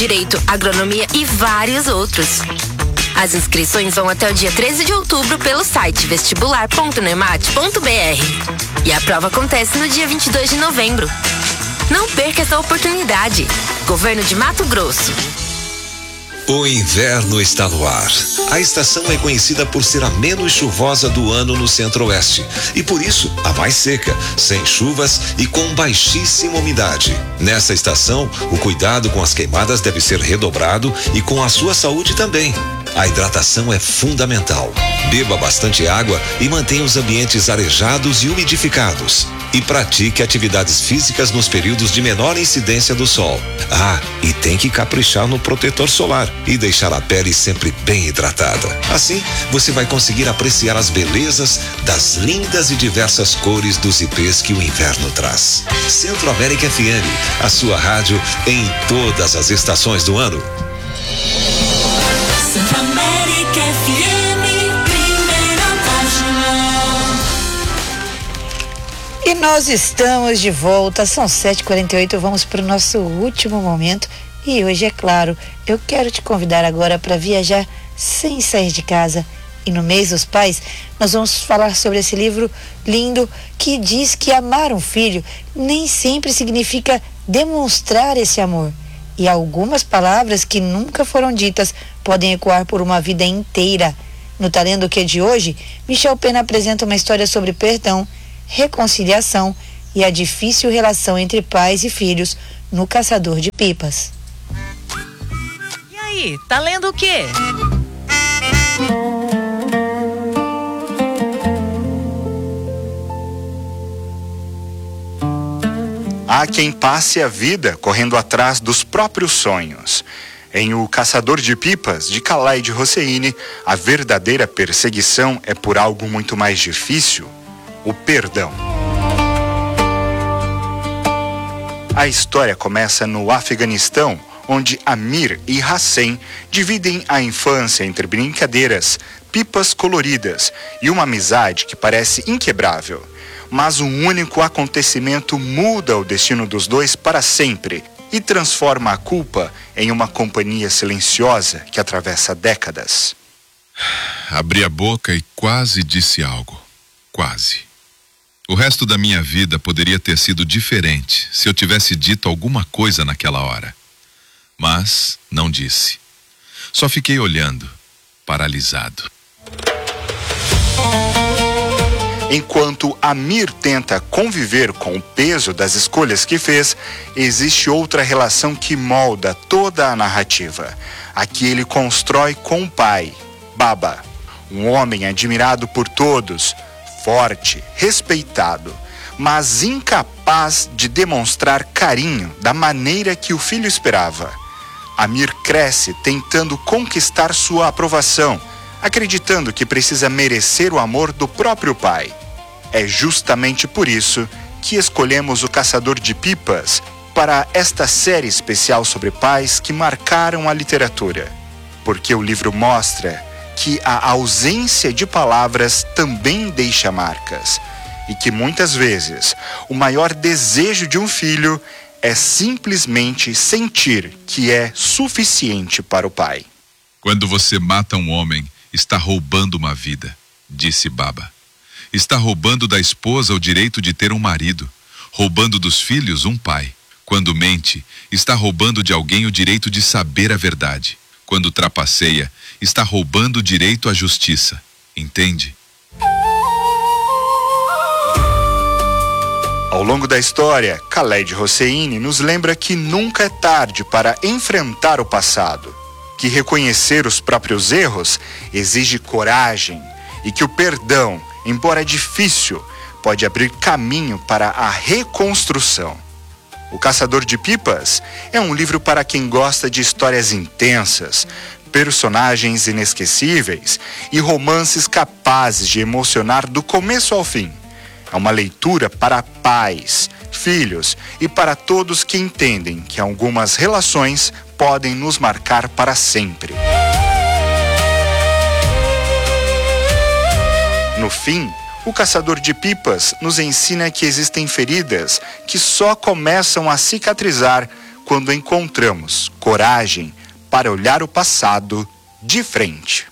Direito, Agronomia e vários outros. As inscrições vão até o dia 13 de outubro pelo site vestibular.nemate.br. E a prova acontece no dia 22 de novembro. Não perca essa oportunidade. Governo de Mato Grosso. O inverno está no ar. A estação é conhecida por ser a menos chuvosa do ano no centro-oeste e por isso a mais seca, sem chuvas e com baixíssima umidade. Nessa estação, o cuidado com as queimadas deve ser redobrado e com a sua saúde também. A hidratação é fundamental. Beba bastante água e mantenha os ambientes arejados e umidificados. E pratique atividades físicas nos períodos de menor incidência do sol. E tem que caprichar no protetor solar e deixar a pele sempre bem hidratada. Assim, você vai conseguir apreciar as belezas das lindas e diversas cores dos ipês que o inverno traz. Centro América FM, a sua rádio em todas as estações do ano. Centro América FM, primeira página. E nós estamos de volta, são 7h48, vamos para o nosso último momento. E hoje, é claro, eu quero te convidar agora para viajar sem sair de casa. E no mês dos pais, nós vamos falar sobre esse livro lindo que diz que amar um filho nem sempre significa demonstrar esse amor. E algumas palavras que nunca foram ditas podem ecoar por uma vida inteira. No Tá Lendo o Quê de hoje, Michel Pena apresenta uma história sobre perdão, reconciliação e a difícil relação entre pais e filhos no Caçador de Pipas. E aí, tá lendo o quê? Há quem passe a vida correndo atrás dos próprios sonhos. Em O Caçador de Pipas, de Khaled Hosseini, a verdadeira perseguição é por algo muito mais difícil: o perdão. A história começa no Afeganistão, onde Amir e Hassen dividem a infância entre brincadeiras, pipas coloridas e uma amizade que parece inquebrável. Mas um único acontecimento muda o destino dos dois para sempre e transforma a culpa em uma companhia silenciosa que atravessa décadas. Abri a boca e quase disse algo. Quase. O resto da minha vida poderia ter sido diferente se eu tivesse dito alguma coisa naquela hora. Mas não disse. Só fiquei olhando, paralisado. Enquanto Amir tenta conviver com o peso das escolhas que fez, existe outra relação que molda toda a narrativa. A que ele constrói com o pai, Baba. Um homem admirado por todos, forte, respeitado, mas incapaz de demonstrar carinho da maneira que o filho esperava. Amir cresce tentando conquistar sua aprovação, acreditando que precisa merecer o amor do próprio pai. É justamente por isso que escolhemos O Caçador de Pipas para esta série especial sobre pais que marcaram a literatura. Porque o livro mostra que a ausência de palavras também deixa marcas. E que muitas vezes o maior desejo de um filho é simplesmente sentir que é suficiente para o pai. Quando você mata um homem, está roubando uma vida, disse Baba. Está roubando da esposa o direito de ter um marido, roubando dos filhos um pai. Quando mente, está roubando de alguém o direito de saber a verdade. Quando trapaceia, está roubando o direito à justiça. Entende? Ao longo da história, Khaled Hosseini nos lembra que nunca é tarde para enfrentar o passado, que reconhecer os próprios erros exige coragem e que o perdão, embora difícil, pode abrir caminho para a reconstrução. O Caçador de Pipas é um livro para quem gosta de histórias intensas, personagens inesquecíveis e romances capazes de emocionar do começo ao fim. É uma leitura para pais, filhos e para todos que entendem que algumas relações podem nos marcar para sempre. No fim, O Caçador de Pipas nos ensina que existem feridas que só começam a cicatrizar quando encontramos coragem para olhar o passado de frente.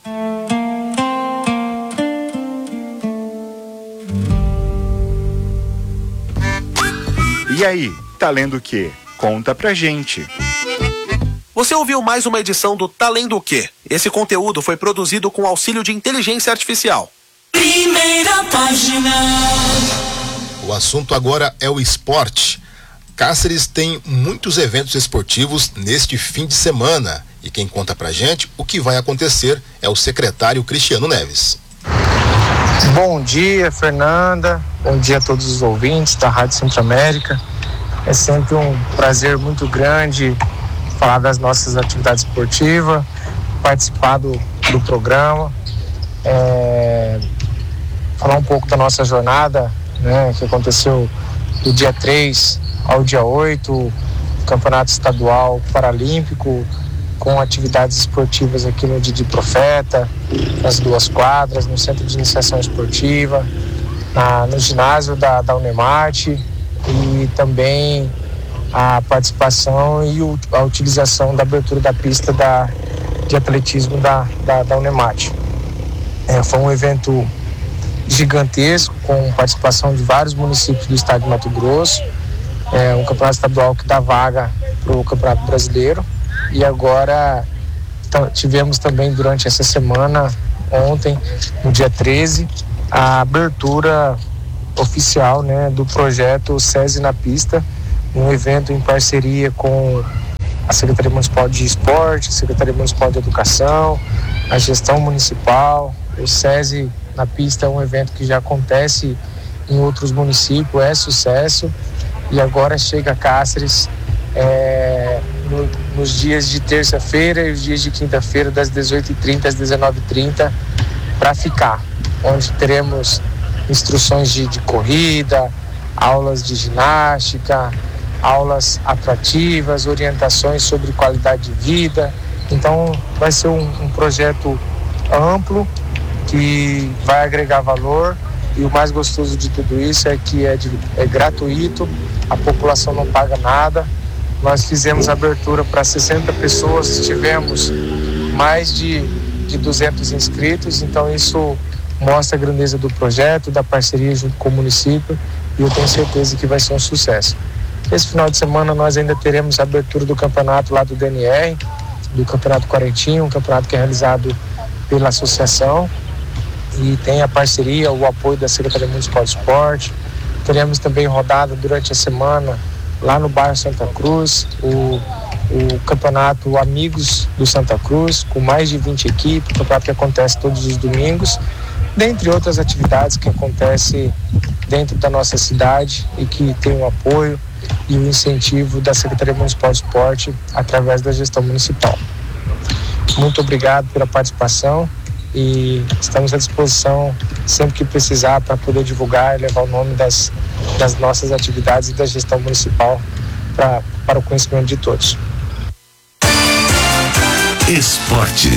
E aí, tá lendo o quê? Conta pra gente. Você ouviu mais uma edição do Tá Lendo o Quê? Esse conteúdo foi produzido com auxílio de inteligência artificial. Primeira página. O assunto agora é o esporte. Cáceres tem muitos eventos esportivos neste fim de semana. E quem conta pra gente o que vai acontecer é o secretário Cristiano Neves. Bom dia, Fernanda. Bom dia a todos os ouvintes da Rádio Centro-América. É sempre um prazer muito grande falar das nossas atividades esportivas, participar do programa, falar um pouco da nossa jornada, né, que aconteceu do dia 3 ao dia 8, Campeonato Estadual Paralímpico, com atividades esportivas aqui no Didi Profeta, nas 2 quadras, no Centro de Iniciação Esportiva, no ginásio da Unemate, e também a participação e a utilização da abertura da pista de atletismo da Unemate. Foi um evento gigantesco, com participação de vários municípios do estado de Mato Grosso, um campeonato estadual que dá vaga para o Campeonato Brasileiro. E agora tivemos também durante essa semana, ontem, no dia 13, a abertura oficial, né, do projeto SESI na Pista, um evento em parceria com a Secretaria Municipal de Esporte, a Secretaria Municipal de Educação, a gestão municipal. O SESI na Pista é um evento que já acontece em outros municípios, é sucesso, e agora chega a Cáceres nos dias de terça-feira e os dias de quinta-feira, das 18h30 às 19h30, para ficar, onde teremos instruções de corrida, aulas de ginástica, aulas atrativas, orientações sobre qualidade de vida. Então vai ser um projeto amplo que vai agregar valor, e o mais gostoso de tudo isso é que é gratuito, a população não paga nada. Nós fizemos abertura para 60 pessoas, tivemos mais de 200 inscritos, então isso mostra a grandeza do projeto, da parceria junto com o município, e eu tenho certeza que vai ser um sucesso. Esse final de semana nós ainda teremos a abertura do campeonato lá do DNR, do Campeonato Quarentinho, um campeonato que é realizado pela associação, e tem a parceria, o apoio da Secretaria Municipal de Esporte. Teremos também rodada durante a semana lá no bairro Santa Cruz, o campeonato Amigos do Santa Cruz, com mais de 20 equipes, campeonato que acontece todos os domingos, dentre outras atividades que acontecem dentro da nossa cidade e que tem o apoio e o incentivo da Secretaria Municipal de Esporte através da gestão municipal. Muito obrigado pela participação e estamos à disposição sempre que precisar para poder divulgar e levar o nome das nossas atividades e da gestão municipal para o conhecimento de todos. Esporte.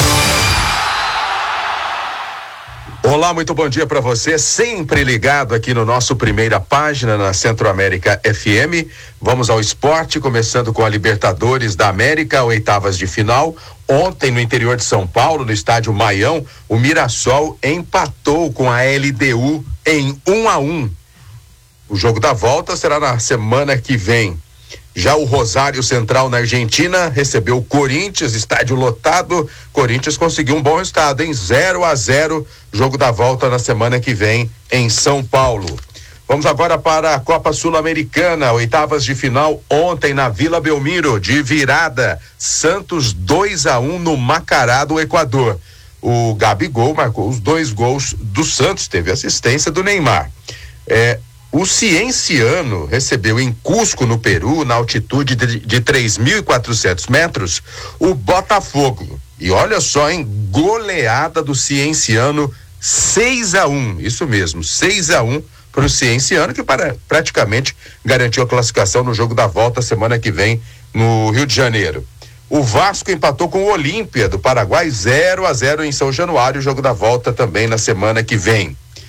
Olá, muito bom dia para você, sempre ligado aqui no nosso Primeira Página na Centro-América FM. Vamos ao esporte, começando com a Libertadores da América, oitavas de final. Ontem, no interior de São Paulo, no estádio Maião, o Mirassol empatou com a LDU em 1-1. O jogo da volta será na semana que vem. Já o Rosário Central, na Argentina, recebeu o Corinthians, estádio lotado. Corinthians conseguiu um bom resultado, em 0-0, jogo da volta na semana que vem em São Paulo. Vamos agora para a Copa Sul-Americana, oitavas de final, ontem na Vila Belmiro, de virada, Santos 2-1 no Macará do Equador. O Gabigol marcou os 2 gols do Santos, teve assistência do Neymar. O Cienciano recebeu em Cusco, no Peru, na altitude de 3.400 metros, o Botafogo. E olha só, hein? Goleada do Cienciano, 6-1. Isso mesmo, 6-1 para o Cienciano, que praticamente garantiu a classificação no jogo da volta semana que vem no Rio de Janeiro. O Vasco empatou com o Olímpia do Paraguai, 0-0 em São Januário, jogo da volta também na semana que vem.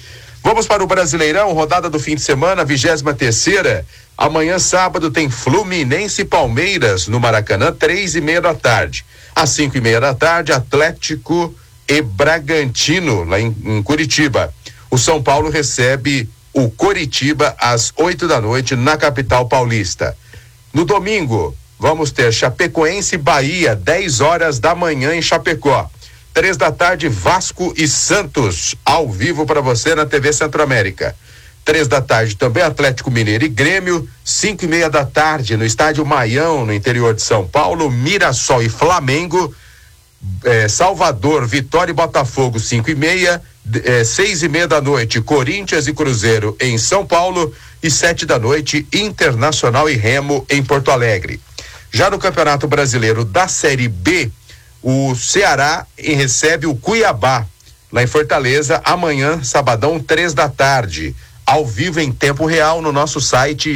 Vamos para o Brasileirão, rodada do fim de semana, 23ª. Amanhã, sábado, tem Fluminense e Palmeiras no Maracanã, 3:30 da tarde. Às 5:30 da tarde, Atlético e Bragantino, lá em Curitiba. O São Paulo recebe o Coritiba às 8 da noite na capital paulista. No domingo, vamos ter Chapecoense e Bahia, 10 horas da manhã em Chapecó. 3 da tarde, Vasco e Santos, ao vivo para você na TV Centro-América. 3 da tarde também, Atlético Mineiro e Grêmio. 5:30 da tarde, no estádio Maião, no interior de São Paulo, Mirassol e Flamengo. Salvador, Vitória e Botafogo, 5:30. 6:30 da noite, Corinthians e Cruzeiro em São Paulo. E 7 da noite, Internacional e Remo em Porto Alegre. Já no Campeonato Brasileiro da Série B, o Ceará recebe o Cuiabá, lá em Fortaleza, amanhã, sabadão, 3 da tarde. Ao vivo em tempo real no nosso site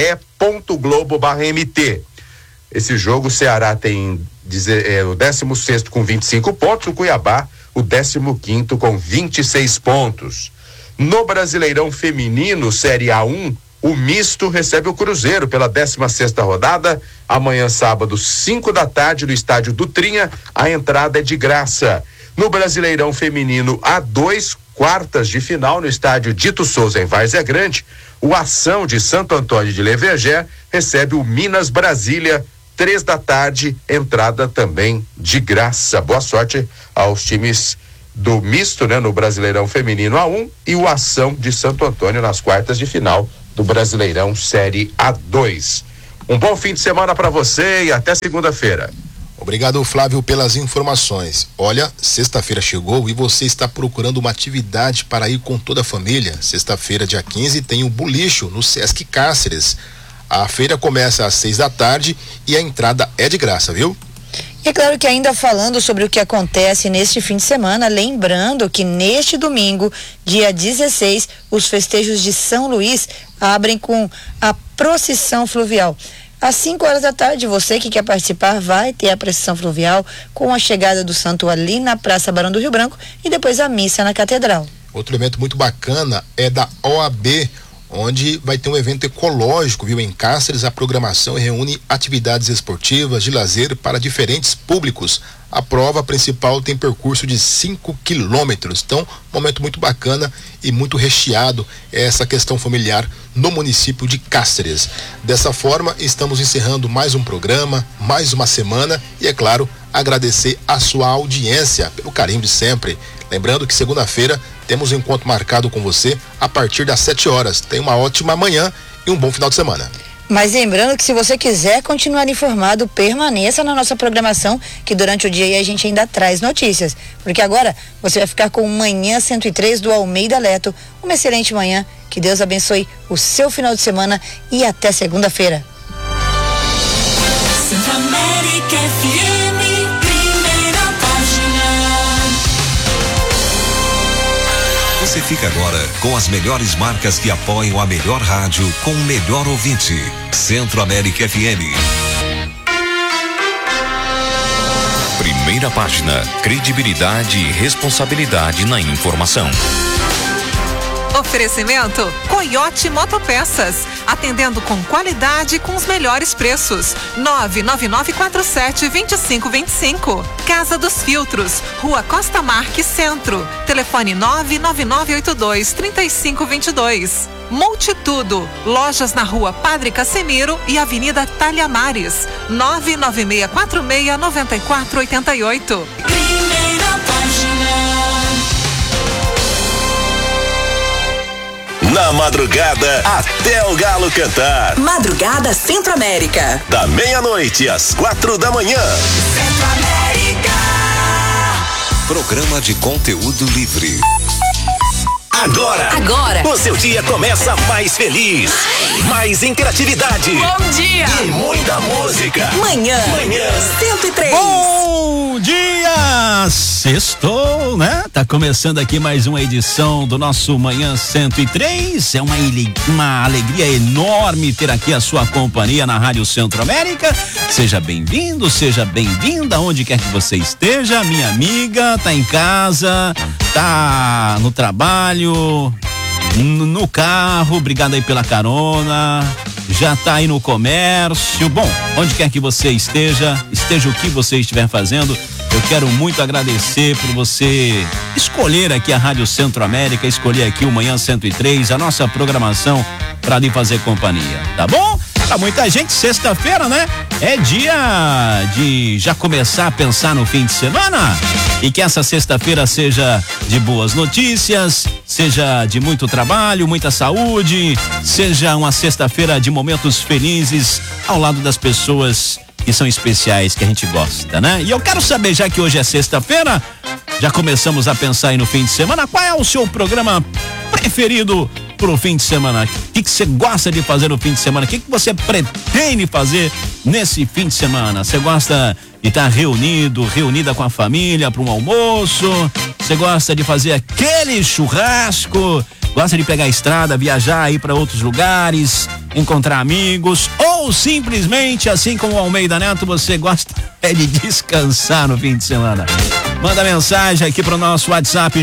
ge.globo.mt. Esse jogo, o Ceará tem o 16º com 25 pontos, o Cuiabá o 15º com 26 pontos. No Brasileirão Feminino, Série A1, o Misto recebe o Cruzeiro pela 16ª rodada, amanhã sábado, 5 da tarde, no estádio Dutrinha, a entrada é de graça. No Brasileirão Feminino A2, quartas de final no estádio Dito Souza em Várzea Grande, o Ação de Santo Antônio de Levergé recebe o Minas Brasília, 3 da tarde, entrada também de graça. Boa sorte aos times do Misto, né, no Brasileirão Feminino A1 e o Ação de Santo Antônio nas quartas de final do Brasileirão Série A2. Um bom fim de semana para você e até segunda-feira. Obrigado, Flávio, pelas informações. Olha, sexta-feira chegou e você está procurando uma atividade para ir com toda a família. Sexta-feira, dia 15, tem o Bulicho no Sesc Cáceres. A feira começa às 6 da tarde e a entrada é de graça, viu? E é claro que ainda falando sobre o que acontece neste fim de semana, lembrando que neste domingo, dia 16, os festejos de São Luís abrem com a procissão fluvial. Às 5 horas da tarde, você que quer participar vai ter a procissão fluvial com a chegada do santo ali na Praça Barão do Rio Branco e depois a missa na Catedral. Outro evento muito bacana é da OAB, onde vai ter um evento ecológico, viu? Em Cáceres, a programação reúne atividades esportivas de lazer para diferentes públicos. A prova principal tem percurso de 5 quilômetros. Então, momento muito bacana e muito recheado essa questão familiar no município de Cáceres. Dessa forma, estamos encerrando mais um programa, mais uma semana e, é claro, agradecer a sua audiência pelo carinho de sempre. Lembrando que segunda-feira temos um encontro marcado com você a partir das 7 horas. Tenha uma ótima manhã e um bom final de semana. Mas lembrando que se você quiser continuar informado, permaneça na nossa programação, que durante o dia a gente ainda traz notícias. Porque agora você vai ficar com o Manhã 103 do Almeida Leto. Uma excelente manhã, que Deus abençoe o seu final de semana e até segunda-feira. Centro-América FM, primeira página. Você fica agora com as melhores marcas que apoiam a melhor rádio com o melhor ouvinte. Centro-América FM. Primeira página, credibilidade e responsabilidade na informação. Oferecimento Coyote Motopeças, atendendo com qualidade e com os melhores preços. 99947-2525. Casa dos Filtros, Rua Costa Marques Centro. Telefone 99982-3522. Multitudo, lojas na Rua Padre Casemiro e Avenida Talhamares. 99646-9488. Primeira página. Na madrugada, até o galo cantar. Madrugada Centro-América. Da meia-noite às 4 da manhã. Centro-América. Programa de conteúdo livre. Agora, o seu dia começa mais feliz, mais interatividade. Bom dia. E muita música. Manhã 103. Bom dia! Sextou, né? Tá começando aqui mais uma edição do nosso Manhã 103. É uma alegria enorme ter aqui a sua companhia na Rádio Centro-América. Seja bem-vindo, seja bem-vinda, onde quer que você esteja. Minha amiga, tá em casa, tá no trabalho, no carro, obrigado aí pela carona, já tá aí no comércio. Bom, onde quer que você esteja o que você estiver fazendo, eu quero muito agradecer por você escolher aqui a Rádio Centro-América, escolher aqui o Manhã 103, a nossa programação para lhe fazer companhia, tá bom? Pra muita gente, sexta-feira, né? É dia de já começar a pensar no fim de semana e que essa sexta-feira seja de boas notícias, seja de muito trabalho, muita saúde, seja uma sexta-feira de momentos felizes ao lado das pessoas que são especiais, que a gente gosta, né? E eu quero saber, já que hoje é sexta-feira, já começamos a pensar aí no fim de semana, qual é o seu programa preferido pro fim de semana? O que você gosta de fazer no fim de semana? O que você pretende fazer nesse fim de semana? Você gosta de estar reunida com a família para um almoço? Você gosta de fazer aquele churrasco? Gosta de pegar a estrada, viajar, ir para outros lugares, encontrar amigos? Ou simplesmente, assim como o Almeida Neto, você gosta de descansar no fim de semana? Manda mensagem aqui pro nosso WhatsApp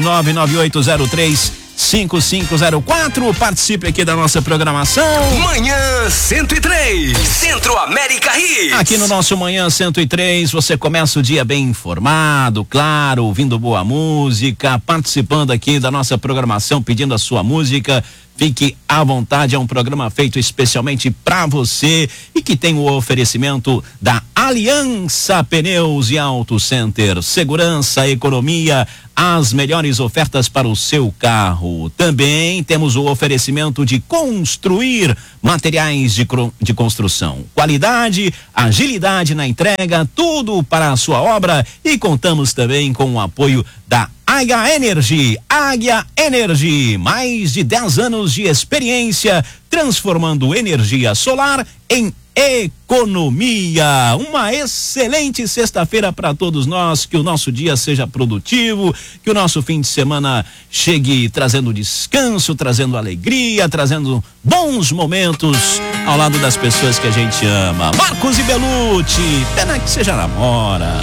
99803-5504. Participe aqui da nossa programação. Manhã 103, Centro-América Hits. Aqui no nosso Manhã 103, você começa o dia bem informado, claro, ouvindo boa música, participando aqui da nossa programação, pedindo a sua música. Fique à vontade, é um programa feito especialmente para você e que tem o oferecimento da Aliança Pneus e Auto Center. Segurança, economia, as melhores ofertas para o seu carro. Também temos o oferecimento de Construir Materiais de construção. Qualidade, agilidade na entrega, tudo para a sua obra, e contamos também com o apoio da Águia Energy. Águia Energy, mais de 10 anos de experiência transformando energia solar em economia. Uma excelente sexta-feira para todos nós, que o nosso dia seja produtivo, que o nosso fim de semana chegue trazendo descanso, trazendo alegria, trazendo bons momentos ao lado das pessoas que a gente ama. Marcos e Belucci, pena que você já namora.